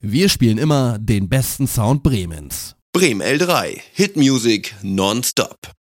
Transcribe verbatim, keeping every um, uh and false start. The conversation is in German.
Wir spielen immer den besten Sound Bremens. Bremen L drei. Hit Music nonstop.